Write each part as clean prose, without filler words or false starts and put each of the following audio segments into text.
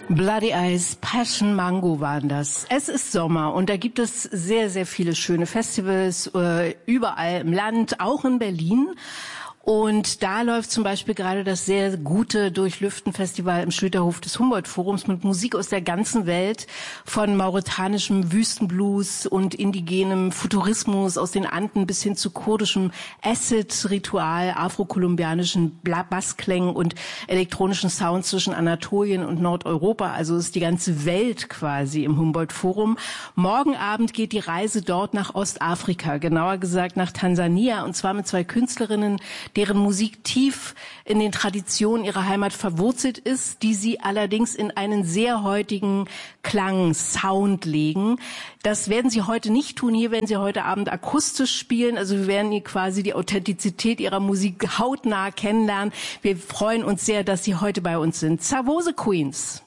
Bloody Eyes, Passion Mango waren das. Es ist Sommer und da gibt es sehr, sehr viele schöne Festivals überall im Land, auch in Berlin. Und da läuft zum Beispiel gerade das sehr gute Durchlüften-Festival im Schlüterhof des Humboldt-Forums mit Musik aus der ganzen Welt, von mauretanischem Wüstenblues und indigenem Futurismus aus den Anden bis hin zu kurdischem Acid-Ritual, afrokolumbianischen Bassklängen und elektronischen Sounds zwischen Anatolien und Nordeuropa. Also ist die ganze Welt quasi im Humboldt-Forum. Morgen Abend geht die Reise dort nach Ostafrika, genauer gesagt nach Tansania, und zwar mit zwei Künstlerinnen, deren Musik tief in den Traditionen ihrer Heimat verwurzelt ist, die sie allerdings in einen sehr heutigen Klang, Sound legen. Das werden sie heute nicht tun. Hier werden sie heute Abend akustisch spielen. Also wir werden hier quasi die Authentizität ihrer Musik hautnah kennenlernen. Wir freuen uns sehr, dass sie heute bei uns sind. Savose Queens.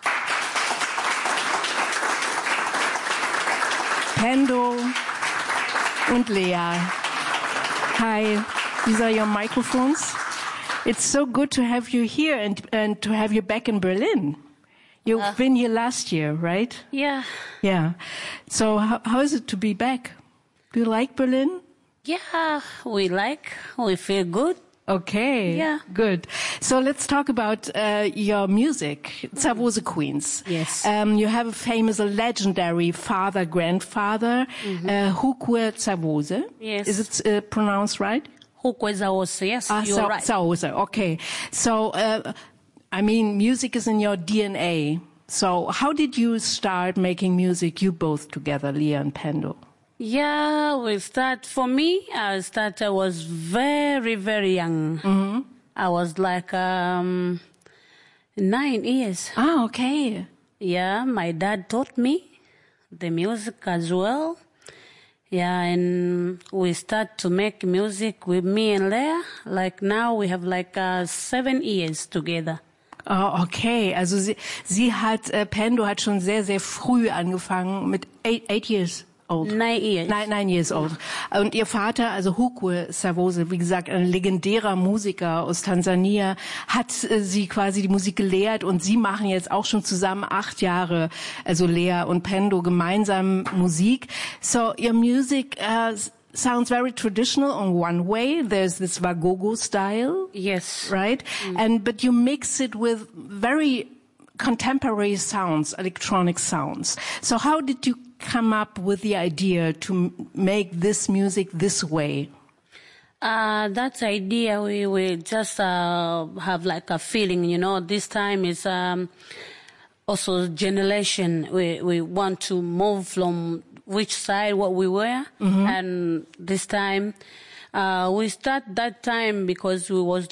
Pendo und Lea. Hi. These are your microphones. It's so good to have you here and to have you back in Berlin. You've been here last year, right? Yeah. Yeah. So how is it to be back? Do you like Berlin? Yeah, we feel good. Okay. Yeah. Good. So let's talk about your music, Savose Queens. Yes. You have a legendary father-grandfather, Hukwe Savose. Yes. Is it pronounced right? Hukwe Savose, yes, you're right. Savose, okay. So, I mean, music is in your DNA. So how did you start making music, you both together, Leah and Pendo? Yeah, I was very, very young. Mm-hmm. I was like 9 years. Ah, okay. Yeah, my dad taught me the music as well. Yeah, and we start to make music with me and Leah. Like now we have 7 years together. Oh, okay. Also Pendo hat schon sehr, sehr früh angefangen mit 8 years old. 9 years. 9 years old. Und ihr Vater, also Hukwe Savose, wie gesagt, ein legendärer Musiker aus Tansania, hat sie quasi die Musik gelehrt, und sie machen jetzt auch schon zusammen 8 Jahre, also Lea und Pendo, gemeinsam Musik. So your music sounds very traditional on one way. There's this Wagogo style. Yes. Right? But you mix it with very contemporary sounds, electronic sounds. So how did you come up with the idea to make this music this way? That idea, we just have a feeling, this time is also generation. We want to move from which side what we were. Mm-hmm. And this time, we start that time because we was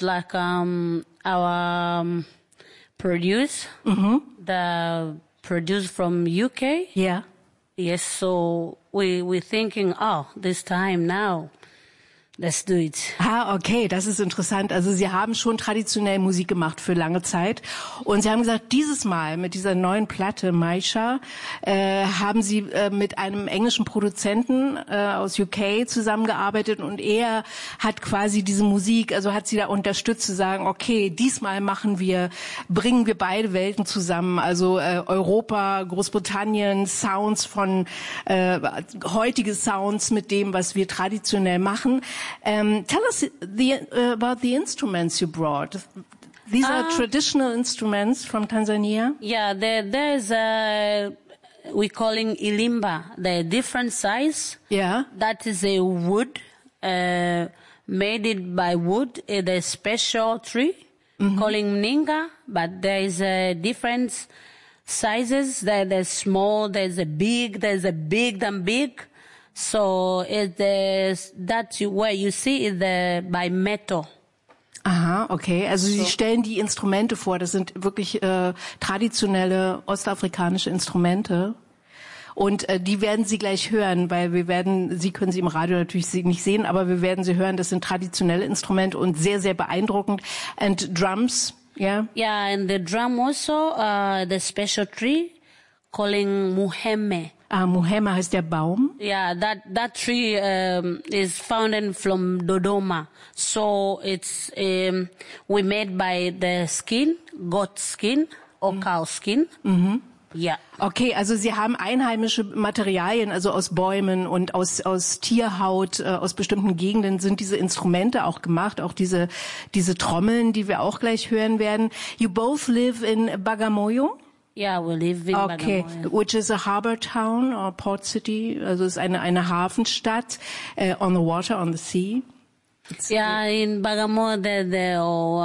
our produce, the produce from UK. Yeah. Yes, so we're thinking, this time now, let's do it. Ah, okay, das ist interessant. Also Sie haben schon traditionell Musik gemacht für lange Zeit. Und Sie haben gesagt, dieses Mal mit dieser neuen Platte, Maisha, haben Sie mit einem englischen Produzenten aus UK zusammengearbeitet, und er hat quasi diese Musik, also hat Sie da unterstützt zu sagen, okay, diesmal bringen wir beide Welten zusammen, also Europa, Großbritannien, Sounds von heutige Sounds mit dem, was wir traditionell machen. Tell us about the instruments you brought. These are traditional instruments from Tanzania? Yeah, there's we calling ilimba, the different size. Yeah. That is a wood, made it by wood, the special tree, calling mninga, but there is different sizes. There's small, there's a big than big. So where you see is by metal. Aha, okay. Also Sie stellen die Instrumente vor. Das sind wirklich traditionelle ostafrikanische Instrumente. Und die werden Sie gleich hören, weil Sie können sie im Radio natürlich nicht sehen, aber wir werden sie hören. Das sind traditionelle Instrumente und sehr, sehr beeindruckend. And drums, yeah? Yeah, and the drum also, the special tree, calling muheme. Muhema heißt der Baum. Yeah, that tree is found from Dodoma. So it's we made by the skin, goat skin, or cow skin. Yeah. Okay, also Sie haben einheimische Materialien, also aus Bäumen und aus Tierhaut, aus bestimmten Gegenden sind diese Instrumente auch gemacht, auch diese Trommeln, die wir auch gleich hören werden. You both live in Bagamoyo? Yeah, we live in Bagamoyo. Which is a harbor town or port city, also ist eine Hafenstadt, on the water, on the sea. Yeah, in Bagamoyo the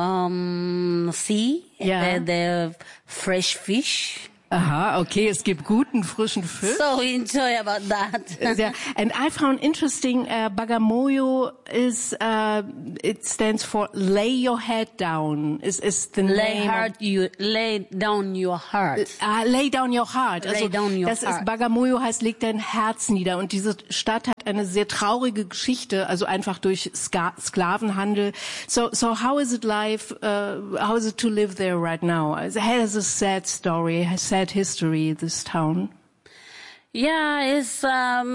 sea, the fresh fish. Aha, okay, es gibt guten, frischen Fisch. So we enjoy about that. Yeah. And I found interesting, Bagamoyo is, it stands for lay your head down, is the name. Lay down your heart. Lay down your heart. Also, lay down your das heart. ist, Bagamoyo heißt, leg dein Herz nieder. Und diese Stadt hat eine sehr traurige Geschichte, also einfach durch Sklavenhandel. So how is it how is it to live there right now? It has a sad story, has sad history, this town. Yeah, it's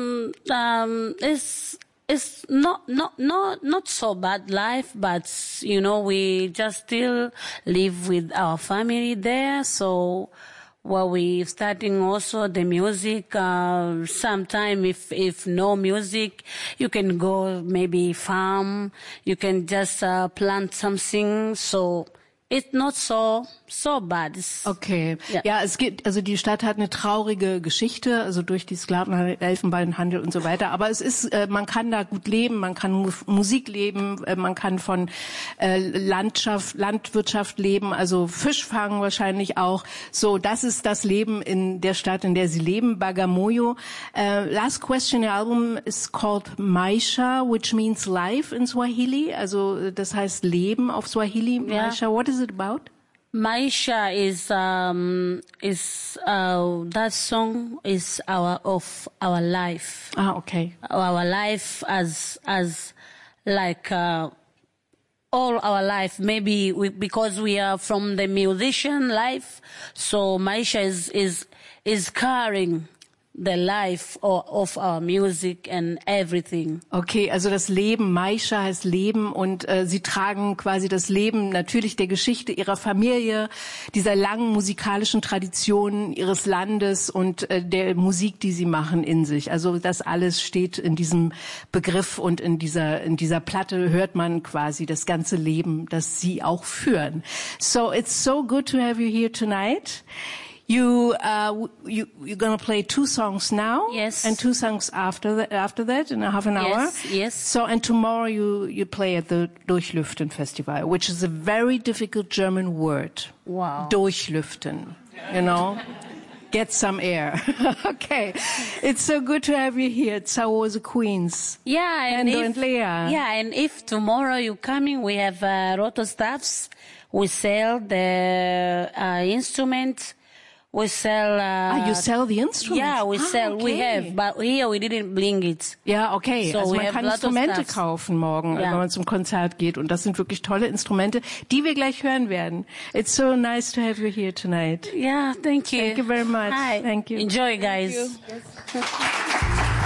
not so bad life, but you know, we just still live with our family there. So while we starting also the music, sometime if no music, you can go maybe farm, you can just plant something. So it's not so bad. Okay. Ja, es gibt, also die Stadt hat eine traurige Geschichte, also durch die Sklavenhandel, Elfenbeinhandel und so weiter. Aber es ist, man kann da gut leben, man kann Musik leben, man kann von Landwirtschaft leben, also Fisch fangen wahrscheinlich auch. So, das ist das Leben in der Stadt, in der sie leben, Bagamoyo. Last question, your album is called Maisha, which means life in Swahili. Also das heißt Leben auf Swahili. Maisha, what is it about? Maisha is that song is our life. Ah, okay. Our life as like all our life. Maybe because we are from the musician life, so Maisha is carrying the life of our music and everything. Okay, also das Leben, Maisha heißt Leben und sie tragen quasi das Leben natürlich der Geschichte ihrer Familie, dieser langen musikalischen Tradition ihres Landes und der Musik, die sie machen in sich. Also das alles steht in diesem Begriff und in dieser Platte hört man quasi das ganze Leben, das sie auch führen. So it's so good to have you here tonight. You're gonna play 2 songs now, yes, and 2 songs after that in a half an hour. Yes. So and tomorrow you play at the Durchlüften Festival, which is a very difficult German word. Wow. Durchlüften, you know, get some air. Okay, it's so good to have you here. Tsawo the Queens. Yeah, and Lea. Yeah, and if tomorrow you coming, we have Roto staffs. We sell the instrument. We sell. You sell the instruments? Yeah, we sell. Okay. We have, but here we didn't bring it. Ja, okay. So also man kann Instrumente kaufen kaufen morgen, wenn man zum Konzert geht. Und das sind wirklich tolle Instrumente, die wir gleich hören werden. It's so nice to have you here tonight. Yeah, thank you. Thank you very much. Hi. Thank you. Enjoy, guys. Thank you. Yes.